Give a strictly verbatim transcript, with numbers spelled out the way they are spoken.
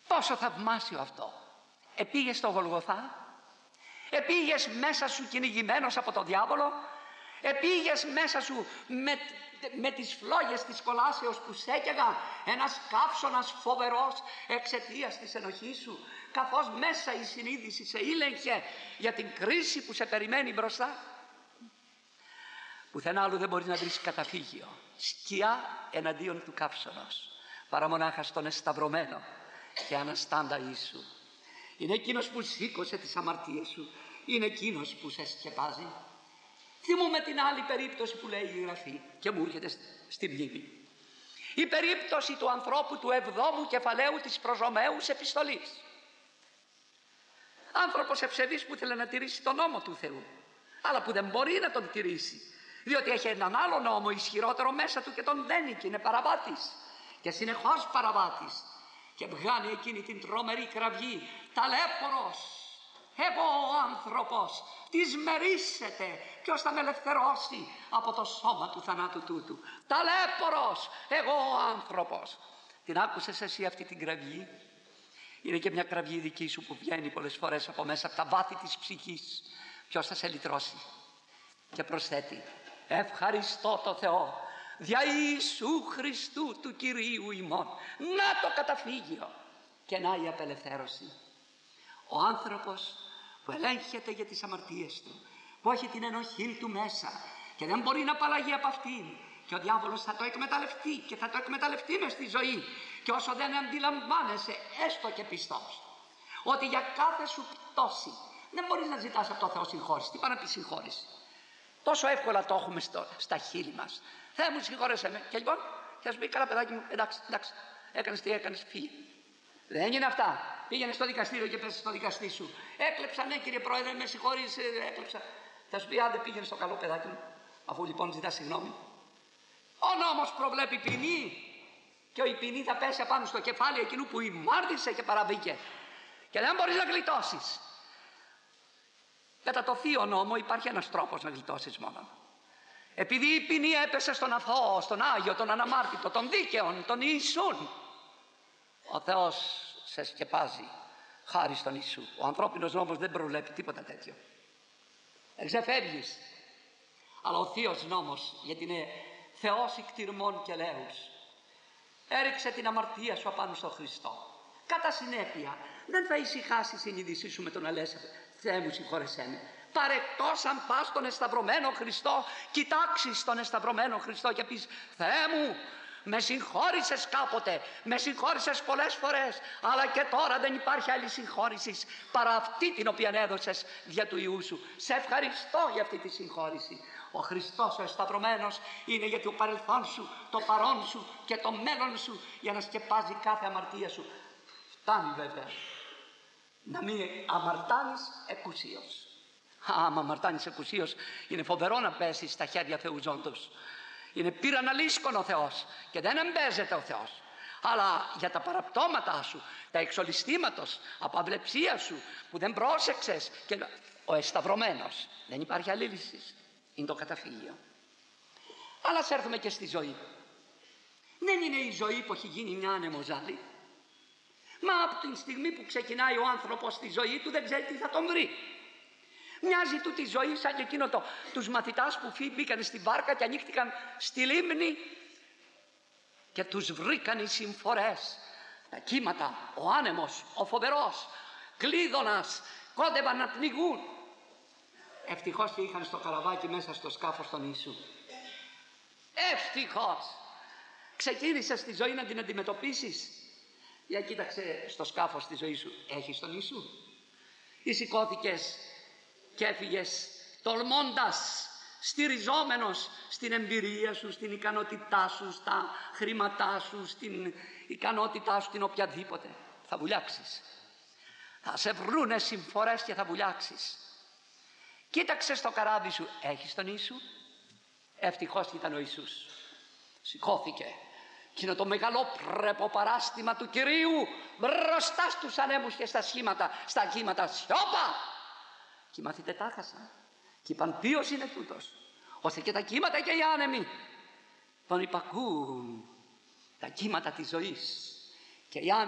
Πόσο θαυμάσιο αυτό. Επήγες στο Γολγοθά, επήγες μέσα σου κυνηγημένος από τον διάβολο, επήγες μέσα σου με, με τις φλόγες της κολάσεως που σέκαιγαν, ένας καύσωνας φοβερός εξαιτίας της ενοχής σου, καθώς μέσα η συνείδηση σε ήλεγχε για την κρίση που σε περιμένει μπροστά. Πουθενά άλλου δεν μπορείς να βρεις καταφύγιο, σκιά εναντίον του καύσωνος, παρά μονάχα στον εσταυρωμένο και αναστάντα Ιησού. Είναι εκείνος που σήκωσε τις αμαρτίες σου, είναι εκείνος που σε σκεπάζει. Θυμούμε την άλλη περίπτωση που λέει η Γραφή και μου έρχεται στη μνήμη. Η περίπτωση του ανθρώπου του εβδόμου κεφαλαίου της προς Ρωμαίους επιστολής. Άνθρωπος ευσεβής που ήθελε να τηρήσει τον νόμο του Θεού, αλλά που δεν μπορεί να τον τηρήσει, διότι έχει έναν άλλο νόμο ισχυρότερο μέσα του και τον δένει και είναι παραβάτης και συνεχώς παραβάτης, και βγάνει εκείνη την τρομερή κραυγή, ταλέπορος, εγώ ο άνθρωπος, της μερίσσεται, ποιος θα με ελευθερώσει από το σώμα του θανάτου τούτου. Ταλέπορος, εγώ ο άνθρωπος. Την άκουσες εσύ αυτή την κραυγή? Είναι και μια κραυγή δική σου που βγαίνει πολλές φορές από μέσα από τα βάθη της ψυχής. Ποιος θα σε λυτρώσει? Και προσθέτει, ευχαριστώ το Θεό δια Ιησού Χριστού του Κυρίου ημών. Να το καταφύγιο και να η απελευθέρωση. Ο άνθρωπος που ελέγχεται για τις αμαρτίες του, που έχει την ενοχή του μέσα και δεν μπορεί να απαλλαγεί από αυτήν, και ο διάβολος θα το εκμεταλλευτεί και θα το εκμεταλλευτεί μες στη ζωή, και όσο δεν αντιλαμβάνεσαι έστω και πιστός ότι για κάθε σου πτώση δεν μπορείς να ζητάς από το Θεό συγχώρηση. Τι πάει να πει συγχώρηση? Τόσο εύκολα το έχουμε στο, στα χείλη μας. Θεέ μου συγχώρεσέ με. Και λοιπόν θα σου πει, καλά παιδάκι μου, εντάξει, εντάξει, έκανες τι έκανες, φύγε. Δεν είναι αυτά. Πήγαινε στο δικαστήριο και πέσε στο δικαστή σου. Έκλεψα, ναι κύριε Πρόεδρε, με συγχωρείς, έκλεψα. Θα σου πει, άντε πήγαινε στο καλό παιδάκι μου, αφού λοιπόν ζητάς συγγνώμη. Ο νόμος προβλέπει ποινή, και η ποινή θα πέσει απάνω στο κεφάλι εκείνου που ημάρτησε και παραβήκε. Και δεν μπορείς να γλιτώσεις. Κατά το θείο νόμο υπάρχει ένας τρόπος να γλιτώσεις μόνο. Επειδή η ποινή έπεσε στον αθώο, στον Άγιο, τον αναμάρτητο, τον δίκαιον, τον Ιησούν, ο Θεός σε σκεπάζει χάρη στον Ιησού. Ο ανθρώπινος νόμος δεν προβλέπει τίποτα τέτοιο. Εξεφεύγεις. Αλλά ο θείος νόμος, γιατί είναι Θεός ικτυρμών και λέους, έριξε την αμαρτία σου απάνω στον Χριστό. Κατά συνέπεια δεν θα ησυχάσει η συνείδησή σου με το να λες, Θεέ μου συγχώρεσέ με. Παρεκτός αν πας στον εσταυρωμένο Χριστό, κοιτάξεις τον εσταυρωμένο Χριστό και πεις, Θεέ μου, με συγχώρησες κάποτε, με συγχώρησες πολλές φορές, αλλά και τώρα δεν υπάρχει άλλη συγχώρηση παρά αυτή την οποία έδωσες δια του Υιού σου. Σε ευχαριστώ για αυτή τη συγχώρηση. Ο Χριστός ο εσταυρωμένος είναι για το παρελθόν σου, το παρόν σου και το μέλλον σου, για να σκεπάζει κάθε αμαρτία σου. Φτάνει βέβαια να μην αμαρτάνεις εκουσίως. Άμα αμαρτάνεις εκουσίως, είναι φοβερό να πέσεις στα χέρια Θεού ζώντος. Είναι πυραναλίσκον ο Θεός και δεν εμπέζεται ο Θεός. Αλλά για τα παραπτώματά σου, τα εξολιστήματος, από αυλεψία σου που δεν πρόσεξες, και ο εσταυρωμένος, δεν υπάρχει άλλη λύση. Είναι το καταφύγιο. Αλλά ας έρθουμε και στη ζωή. Δεν είναι η ζωή που έχει γίνει μια ανεμοζάλη? Μα από την στιγμή που ξεκινάει ο άνθρωπος στη ζωή του δεν ξέρει τι θα τον βρει. Μοιάζει του τη ζωή σαν και εκείνο το, τους μαθητάς που μπήκαν στην βάρκα και ανοίχτηκαν στη λίμνη και τους βρήκαν οι συμφορές, τα κύματα, ο άνεμος, ο φοβερός, κλείδωνας, κόντευαν να πνιγούν. Ευτυχώς και είχαν στο καραβάκι μέσα στο σκάφος τον Ιησού. Ευτυχώς. Ξεκίνησες τη ζωή να την αντιμετωπίσεις. Για κοίταξε στο σκάφος τη ζωή σου, έχεις τον Ιησού? Ή σηκώθηκες και έφυγες τολμώντας, στηριζόμενος στην εμπειρία σου, στην ικανότητά σου, στα χρήματά σου, στην ικανότητά σου την οποιαδήποτε? Θα βουλιάξεις. Θα σε βρούνε συμφορές και θα βουλιάξεις. Κοίταξε στο καράβι σου, έχεις τον Ιησού? Ευτυχώς ήταν ο Ιησούς. Σηκώθηκε. Και είναι το μεγαλόπρεπο παράστημα του Κυρίου μπροστά στους ανέμους και στα σχήματα, στα κύματα. Σιώπα! Και οι μαθητές τα χάσαν και είπαν, ποιος είναι τούτος, ώστε και τα κύματα και οι άνεμοι τον υπακούν. Τα κύματα της ζωής και οι άνεμοι